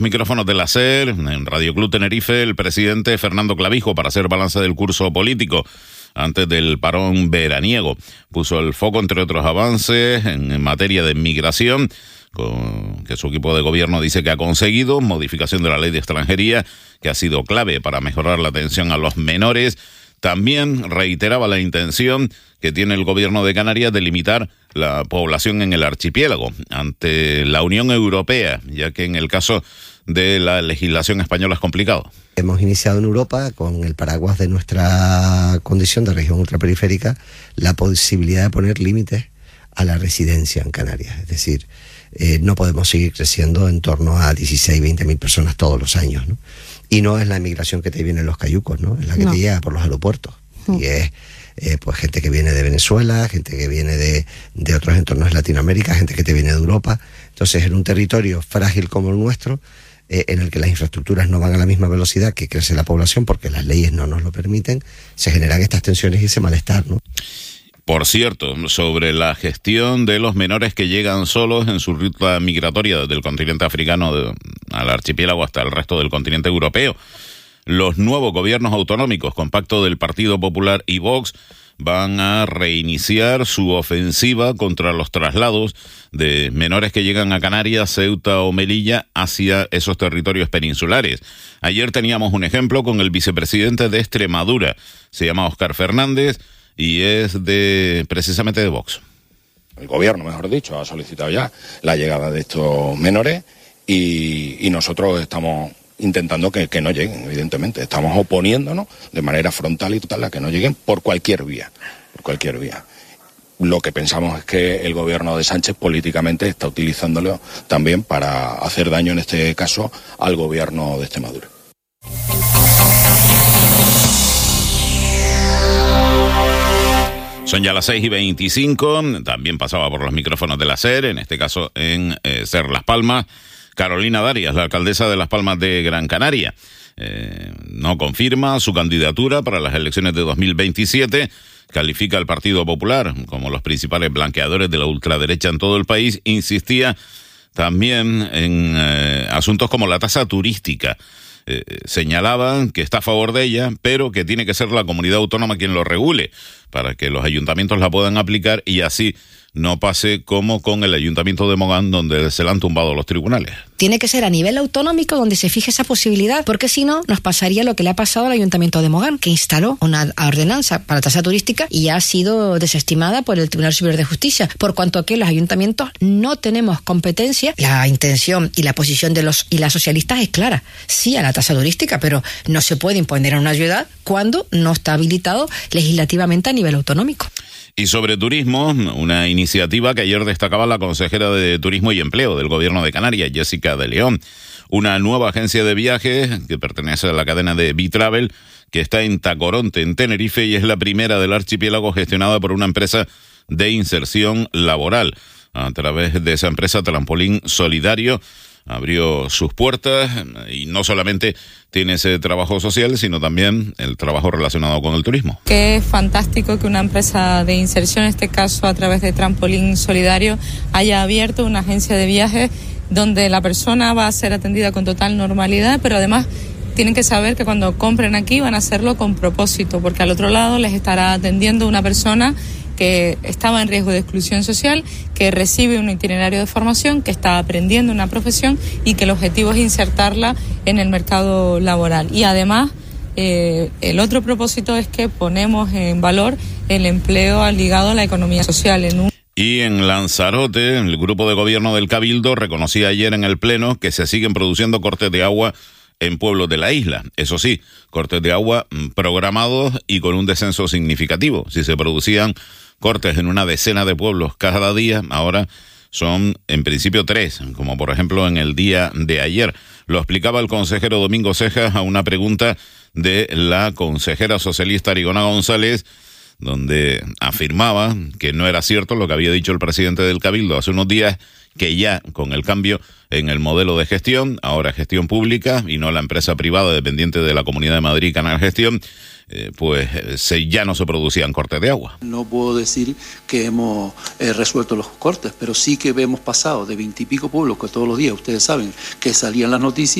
Micrófonos de la SER, en Radio Club Tenerife, el presidente Fernando Clavijo, para hacer balance del curso político antes del parón veraniego. Puso el foco, entre otros avances, en materia de migración, que su equipo de gobierno dice que ha conseguido, modificación de la ley de extranjería, que ha sido clave para mejorar la atención a los menores. También reiteraba la intención que tiene el gobierno de Canarias de limitar la población en el archipiélago ante la Unión Europea, ya que en el caso de la legislación española es complicado. Hemos iniciado en Europa, con el paraguas de nuestra condición de región ultraperiférica, la posibilidad de poner límites a la residencia en Canarias. Es decir, no podemos seguir creciendo en torno a 16, 20 mil personas todos los años, ¿no? Y no es la inmigración que te viene en los cayucos, ¿no? Es la que te llega por los aeropuertos. Y es pues gente que viene de Venezuela, gente que viene de otros entornos de Latinoamérica, gente que te viene de Europa. Entonces, en un territorio frágil como el nuestro, en el que las infraestructuras no van a la misma velocidad que crece la población, porque las leyes no nos lo permiten, se generan estas tensiones y ese malestar, ¿no? Por cierto, sobre la gestión de los menores que llegan solos en su ruta migratoria desde el continente africano al archipiélago hasta el resto del continente europeo, los nuevos gobiernos autonómicos con pacto del Partido Popular y Vox van a reiniciar su ofensiva contra los traslados de menores que llegan a Canarias, Ceuta o Melilla hacia esos territorios peninsulares. Ayer teníamos un ejemplo con el vicepresidente de Extremadura, se llama Óscar Fernández y es precisamente de Vox. El gobierno, mejor dicho, ha solicitado ya la llegada de estos menores y nosotros estamos intentando que no lleguen, evidentemente. Estamos oponiéndonos de manera frontal y total a que no lleguen por cualquier vía. Lo que pensamos es que el gobierno de Sánchez políticamente está utilizándolo también para hacer daño, en este caso, al gobierno de Extremadura. Son ya las 6:25, también pasaba por los micrófonos de la SER, en este caso en SER Las Palmas, Carolina Darias, la alcaldesa de Las Palmas de Gran Canaria. No confirma su candidatura para las elecciones de 2027, califica al Partido Popular como los principales blanqueadores de la ultraderecha en todo el país, insistía también en asuntos como la tasa turística. Señalaban que está a favor de ella, pero que tiene que ser la comunidad autónoma quien lo regule, para que los ayuntamientos la puedan aplicar y así no pase como con el ayuntamiento de Mogán, donde se le han tumbado los tribunales. Tiene que ser a nivel autonómico donde se fije esa posibilidad, porque si no, nos pasaría lo que le ha pasado al ayuntamiento de Mogán, que instaló una ordenanza para tasa turística y ha sido desestimada por el Tribunal Superior de Justicia, por cuanto que los ayuntamientos no tenemos competencia. La intención y la posición de los y las socialistas es clara, sí a la tasa turística, pero no se puede imponer a una ciudad cuando no está habilitado legislativamente a nivel autonómico. Y sobre turismo, una iniciativa que ayer destacaba la consejera de Turismo y Empleo del Gobierno de Canarias, Jessica de León. Una nueva agencia de viajes que pertenece a la cadena de B-Travel, que está en Tacoronte, en Tenerife, y es la primera del archipiélago gestionada por una empresa de inserción laboral. A través de esa empresa, Trampolín Solidario abrió sus puertas y no solamente tiene ese trabajo social, sino también el trabajo relacionado con el turismo. Que es fantástico que una empresa de inserción, en este caso a través de Trampolín Solidario, haya abierto una agencia de viajes donde la persona va a ser atendida con total normalidad, pero además tienen que saber que cuando compren aquí van a hacerlo con propósito, porque al otro lado les estará atendiendo una persona que estaba en riesgo de exclusión social, que recibe un itinerario de formación, que está aprendiendo una profesión y que el objetivo es insertarla en el mercado laboral. Y además, el otro propósito es que ponemos en valor el empleo ligado a la economía social. Y en Lanzarote, el grupo de gobierno del Cabildo reconocía ayer en el Pleno que se siguen produciendo cortes de agua en pueblos de la isla. Eso sí, cortes de agua programados y con un descenso significativo. Si se producían cortes en una decena de pueblos cada día, ahora son en principio 3, como por ejemplo en el día de ayer. Lo explicaba el consejero Domingo Cejas a una pregunta de la consejera socialista Arigona González, donde afirmaba que no era cierto lo que había dicho el presidente del Cabildo hace unos días, que ya con el cambio en el modelo de gestión, ahora gestión pública y no la empresa privada dependiente de la Comunidad de Madrid, Canal Gestión, ya no se producían cortes de agua. No puedo decir que hemos resuelto los cortes, pero sí que hemos pasado de 20 y pico pueblos que todos los días, ustedes saben, que salían las noticias,